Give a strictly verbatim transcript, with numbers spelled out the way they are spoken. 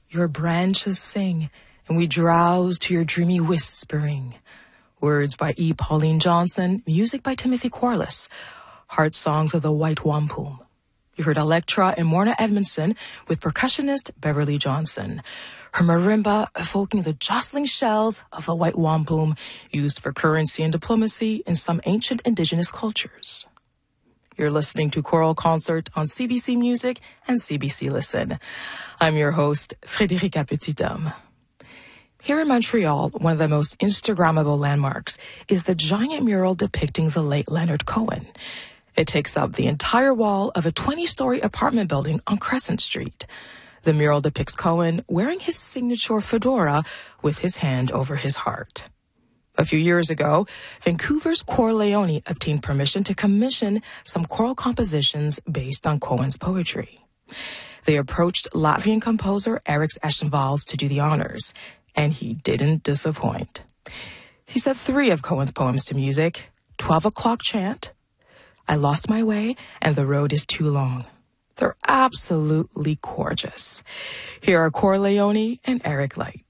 Your branches sing, and we drowse to your dreamy whispering. Words by E. Pauline Johnson, music by Timothy Corliss. Heart songs of the White Wampum. You heard Electra and Morna Edmondson with percussionist Beverly Johnson. Her marimba evoking the jostling shells of the White Wampum used for currency and diplomacy in some ancient indigenous cultures. You're listening to Choral Concert on C B C Music and C B C Listen. I'm your host, Frédérica Petithomme. Here in Montreal, one of the most Instagrammable landmarks is the giant mural depicting the late Leonard Cohen. It takes up the entire wall of a twenty-story apartment building on Crescent Street. The mural depicts Cohen wearing his signature fedora with his hand over his heart. A few years ago, Vancouver's Corleone obtained permission to commission some choral compositions based on Cohen's poetry. They approached Latvian composer Eriks Eschenvals to do the honors, and he didn't disappoint. He set three of Cohen's poems to music: twelve o'clock Chant, I Lost My Way, and The Road is Too Long. They're absolutely gorgeous. Here are Corleone and Eric Light.